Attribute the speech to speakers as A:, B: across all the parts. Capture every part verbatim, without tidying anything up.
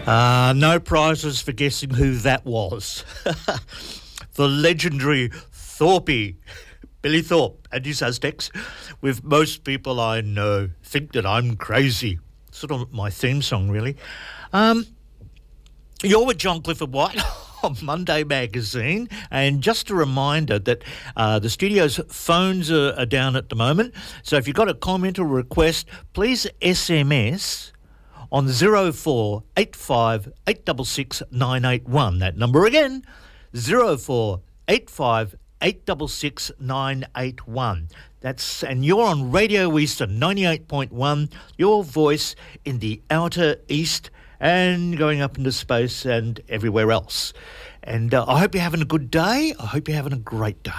A: Uh, no prizes for guessing who that was. The legendary Thorpe, Billy Thorpe and his Aztecs, with most people I know think that I'm crazy. Sort of my theme song, really. Um, you're with John Clifford White on Monday Magazine, and just a reminder that uh, the studio's phones are, are down at the moment, so if you've got a comment or request, please S M S on zero four eight five eight six six nine eight one. That number again, zero four eight five eight six six nine eight one. That's, and you're on Radio Eastern ninety-eight point one, your voice in the outer east and going up into space and everywhere else. And uh, I hope you're having a good day. I hope you're having a great day.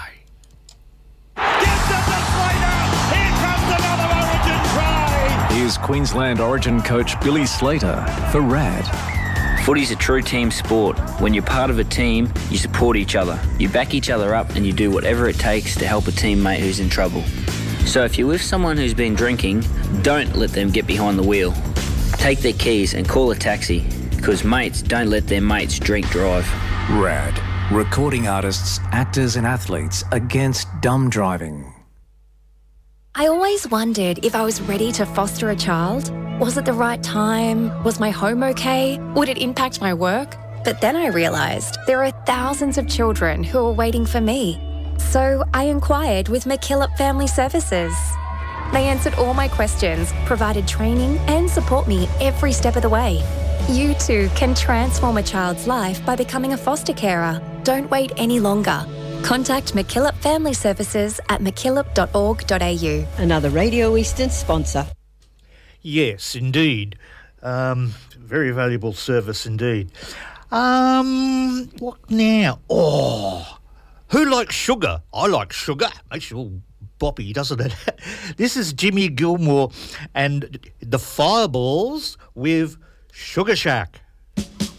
B: Gives it to Slater. Here comes another Origin try.
C: Here's Queensland Origin coach Billy Slater for RAD.
D: Footy's a true team sport. When you're part of a team, you support each other. You back each other up and you do whatever it takes to help a teammate who's in trouble. So if you're with someone who's been drinking, don't let them get behind the wheel. Take their keys and call a taxi, because mates don't let their mates drink drive.
C: RAD. Recording artists, actors and athletes against dumb driving.
E: I always wondered if I was ready to foster a child. Was it the right time? Was my home okay? Would it impact my work? But then I realised there are thousands of children who are waiting for me. So I inquired with McKillop Family Services. They answered all my questions, provided training and support me every step of the way. You too can transform a child's life by becoming a foster carer. Don't wait any longer. Contact McKillop Family Services at mckillop dot org dot a u.
F: Another Radio Eastern sponsor.
A: Yes, indeed. Um, very valuable service indeed. Um, what now? Oh, who likes sugar? I like sugar. Makes you all boppy, doesn't it? This is Jimmy Gilmore and the Fireballs with Sugar Shack.